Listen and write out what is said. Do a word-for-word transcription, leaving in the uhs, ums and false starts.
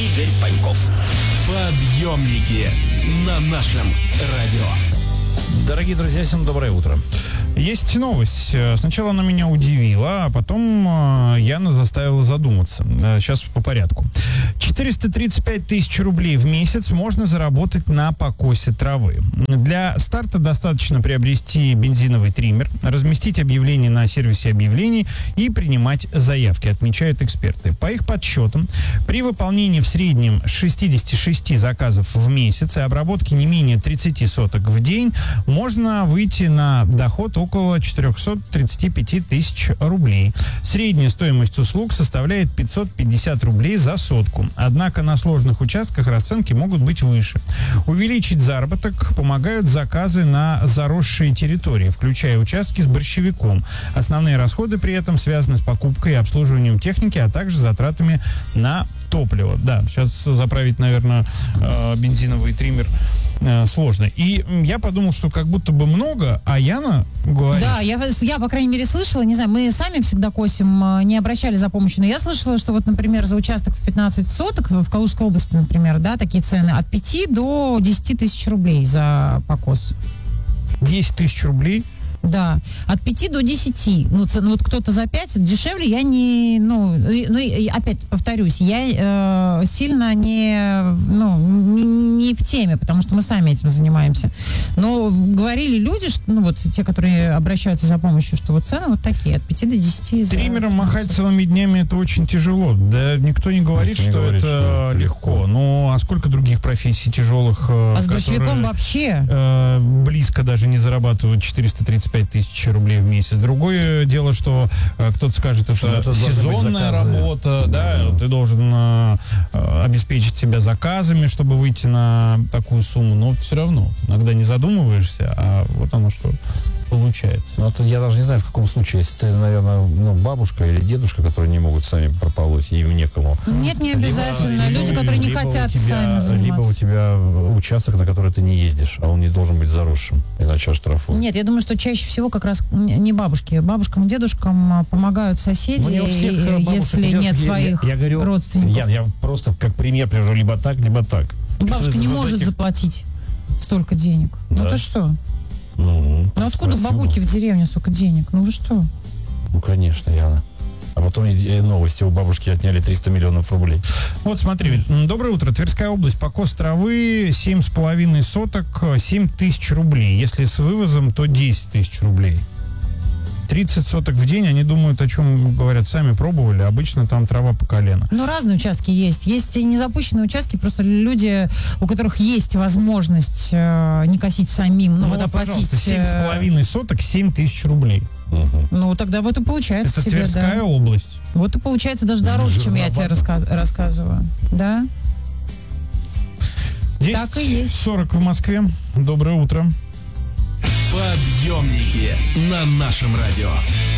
Игорь Паньков. Подъемники на нашем радио. Дорогие друзья, всем доброе утро. Есть новость. Сначала она меня удивила, а потом Яна заставила задуматься. Сейчас по порядку. четыреста тридцать пять тысяч рублей в месяц можно заработать на покосе травы. Для старта достаточно приобрести бензиновый триммер, разместить объявление на сервисе объявлений и принимать заявки, отмечают эксперты. По их подсчетам, при выполнении в среднем шестьдесят шесть заказов в месяц и обработке не менее тридцать соток в день, можно выйти на доход около четыреста тридцать пять тысяч рублей. Средняя стоимость услуг составляет пятьсот пятьдесят рублей за сотку. Однако на сложных участках расценки могут быть выше. Увеличить заработок помогают заказы на заросшие территории, включая участки с борщевиком. Основные расходы при этом связаны с покупкой и обслуживанием техники, а также затратами на топливо. Да, сейчас заправить, наверное, бензиновый триммер сложно. И я подумал, что как будто бы много, а Яна говорит... Да, я, я, по крайней мере, слышала, не знаю, мы сами всегда косим, не обращали за помощью, но я слышала, что вот, например, за участок в пятнадцать соток в Калужской области, например, да, такие цены от пяти до десяти тысяч рублей за покос. десять тысяч рублей? Да, от пяти до десяти. Ну, ц- ну вот кто-то за пять, дешевле я не, ну, и- ну и опять повторюсь, я э, сильно не, ну, не, не в теме, потому что мы сами этим занимаемся. Но говорили люди, что, ну вот те, которые обращаются за помощью, что вот цены вот такие, от пяти до десяти. За... Триммером махать целыми днями это очень тяжело. Да никто не говорит, никто не что говорит, это что легко. легко. Ну, а сколько других профессий тяжелых, а которые, с борщевиком вообще э, близко даже не зарабатывают четыреста тридцать пять тысяч рублей в месяц. Другое дело, что э, кто-то скажет, это, это сезонная работа, да, да, ты должен э, обеспечить себя заказами, чтобы выйти на такую сумму, но все равно иногда не задумываешься, а вот оно что получается. Ну, это я даже не знаю, в каком случае. Если ты, наверное, ну, бабушка или дедушка, которые не могут сами прополоть, и им некому. Нет, не обязательно. Либо, Люди, которые не либо хотят тебя, сами заниматься. Либо у тебя участок, на который ты не ездишь, а он не должен быть заросшим, иначе оштрафуют. Нет, я думаю, что чаще всего как раз не бабушки. Бабушкам, дедушкам помогают соседи, Ну, всех, бабушек, если дедушек, нет я, своих я, я говорю, родственников. Я, я просто как пример привожу либо так, либо так. Бабушка не за может этих... заплатить столько денег. Да. Ну ты что? Ну, ну откуда спасибо. бабульки в деревне столько денег? Ну вы что? Ну, конечно, Яна. А потом и новости, у бабушки отняли триста миллионов рублей. Вот смотри, доброе утро. Тверская область, покос травы, семь с половиной соток, семь тысяч рублей. Если с вывозом, то десять тысяч рублей. тридцать соток в день, они думают, о чем говорят, сами пробовали, обычно там трава по колено. Ну, разные участки есть. Есть и незапущенные участки, просто люди, у которых есть возможность э, не косить самим, но ну, вот оплатить... семь с половиной соток, семь тысяч рублей. Угу. Ну, тогда вот и получается это себе, Тверская да. область. Вот и получается даже дороже, чем я тебе раска- рассказываю. Да? Так и есть. сорок в Москве. Доброе утро. Подъемники на нашем радио.